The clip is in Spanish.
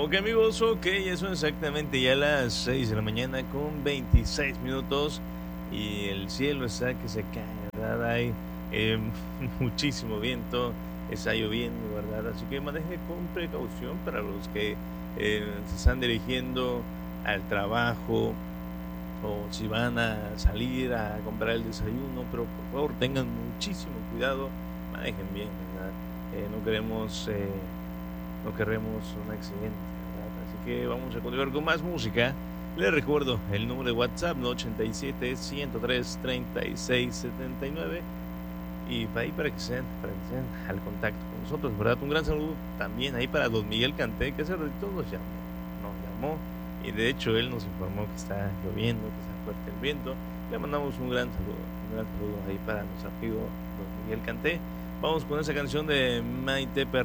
Ok amigos, ok, eso exactamente ya a las 6 de la mañana con 26 minutos y el cielo está que se cae, ¿verdad? Hay eh, muchísimo viento, está lloviendo, ¿verdad? Así que maneje con precaución para los que se están dirigiendo al trabajo o si van a salir a comprar el desayuno, pero por favor tengan muchísimo cuidado, manejen bien, ¿verdad? No queremos no queremos un accidente, ¿verdad? Así que vamos a continuar con más música. Les recuerdo el número de WhatsApp, ¿no? 87-103-3679. Y ahí para que sean al contacto con nosotros, ¿verdad? Un gran saludo también ahí para don Miguel Canté, que hace ratito nos llamó, y de hecho él nos informó que está lloviendo, que está fuerte el viento. Le mandamos un gran saludo ahí para nuestro amigo don Miguel Canté. Vamos con esa canción de Maite Perroni.